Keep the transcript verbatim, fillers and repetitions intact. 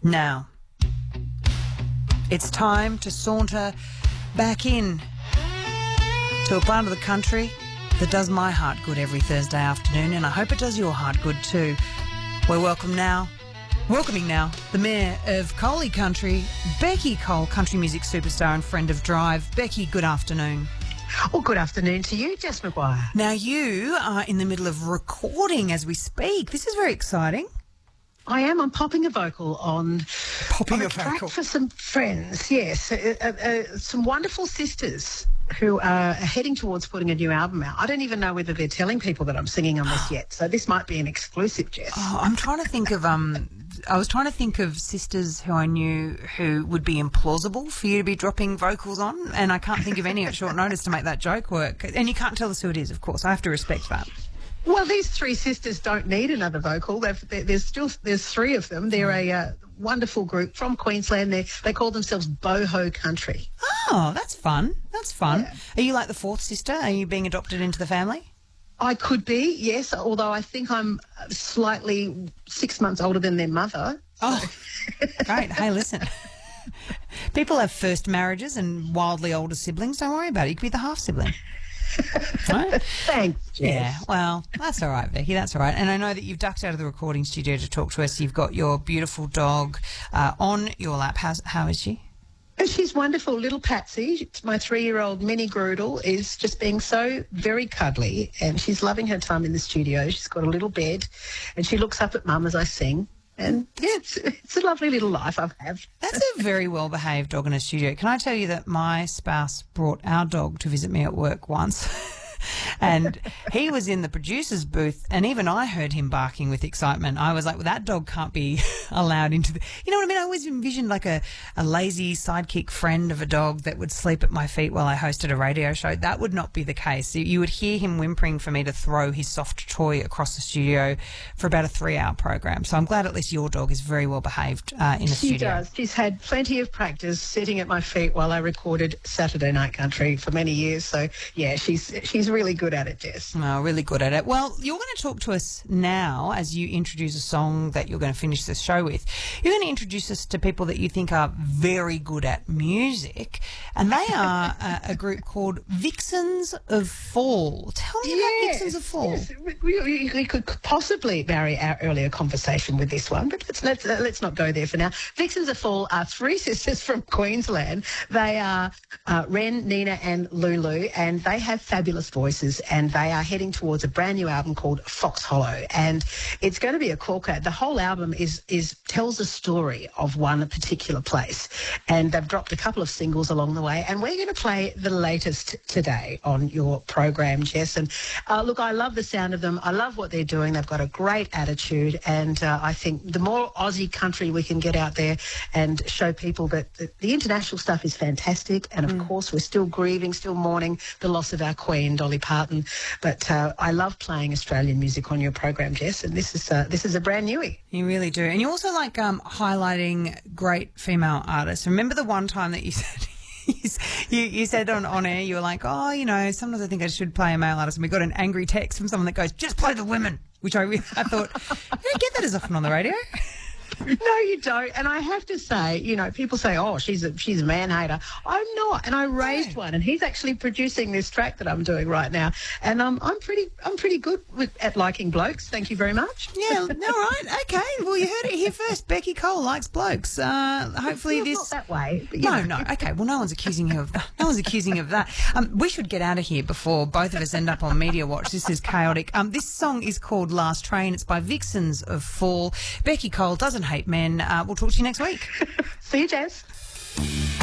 Now, it's time to saunter back in to a part of the country that does my heart good every Thursday afternoon, and I hope it does your heart good too. We're welcome now, welcoming now the Mayor of Coley Country, Becky Cole, country music superstar and friend of Drive. Becky, good afternoon. Well, good afternoon to you, Jess McGuire. Now, you are in the middle of recording as we speak. This is very exciting. I am. I'm popping a vocal on, Popping on a, a track vocal. for some friends, yes. Uh, uh, uh, some wonderful sisters who are heading towards putting a new album out. I don't even know whether they're telling people that I'm singing on this yet, so this might be an exclusive, Jess. Oh, I'm trying to think of, um, I was trying to think of sisters who I knew who would be implausible for you to be dropping vocals on, and I can't think of any at short notice to make that joke work. And you can't tell us who it is, of course. I have to respect that. Well, these three sisters don't need another vocal. They've, there- there's still there's three of them. They're a uh, wonderful group from Queensland. They they call themselves Boho Country. Oh, that's fun. That's fun. Yeah. Are you like the fourth sister? Are you being adopted into the family? I could be, yes, although I think I'm slightly six months older than their mother. Oh, great. Hey, listen. People have first marriages and wildly older siblings. Don't worry about it. You could be the half sibling. Right? Thanks, Jess. Yeah, well, that's all right, Becky. That's all right. And I know that you've ducked out of the recording studio to talk to us. You've got your beautiful dog uh, on your lap. How's, how is she? And she's wonderful. Little Patsy, my three-year-old mini Groodle, is just being so very cuddly, and she's loving her time in the studio. She's got a little bed, and she looks up at Mum as I sing. And, yeah, it's, it's a lovely little life I have. That's a very well-behaved dog in a studio. Can I tell you that my spouse brought our dog to visit me at work once? And he was in the producer's booth, and even I heard him barking with excitement. I was like, well, that dog can't be allowed into the... You know what I mean? I always envisioned like a, a lazy sidekick friend of a dog that would sleep at my feet while I hosted a radio show. That would not be the case. You would hear him whimpering for me to throw his soft toy across the studio for about a three-hour program. So I'm glad at least your dog is very well behaved uh, in the She studio. does. She's had plenty of practice sitting at my feet while I recorded Saturday Night Country for many years. So, yeah, she's she's really good at it, Jess. Oh, really good at it. Well, you're going to talk to us now as you introduce a song that you're going to finish the show with. You're going to introduce us to people that you think are very good at music, and they are a, a group called Vixens of Fall. Tell me about Vixens of Fall. Yes. We, we, we could possibly marry our earlier conversation with this one, but let's, let's, uh, let's not go there for now. Vixens of Fall are three sisters from Queensland. They are uh, Ren, Nina and Lulu, and they have fabulous voices, and they are heading towards a brand new album called Fox Hollow, and it's going to be a corker. The whole album is is tells a story of one particular place, and they've dropped a couple of singles along the way, and we're going to play the latest today on your program, Jess. And uh, look, I love the sound of them. I love what they're doing. They've got a great attitude, and uh, I think the more Aussie country we can get out there and show people that the, the international stuff is fantastic, and of Mm. course we're still grieving, still mourning the loss of our Queen, Dolly Parton. But uh, I love playing Australian music on your program, Jess, and this is uh, this is a brand newie. You really do. And you also like um, highlighting great female artists. Remember the one time that you said... You, you said on, on air, you were like, oh, you know, sometimes I think I should play a male artist. And we got an angry text from someone that goes, just play the women, which I really, I thought, you don't get that as often on the radio. No, you don't. And I have to say, you know, people say, oh, she's a she's a man hater. I'm not. And I raised one, and he's actually producing this track that I'm doing right now. And um, I'm pretty I'm pretty good with, at liking blokes. Thank you very much. Yeah, all right, okay. Well, you heard it here first. Becky Cole likes blokes. Uh, hopefully It's this... not that way. But, you No, know. no. Okay, well, no one's accusing you of that. No one's accusing you of that. Um, we should get out of here before both of us end up on Media Watch. This is chaotic. Um, this song is called Last Train. It's by Vixens of Fall. Becky Cole doesn't hate men. Uh, we'll talk to you next week. See you, Jess.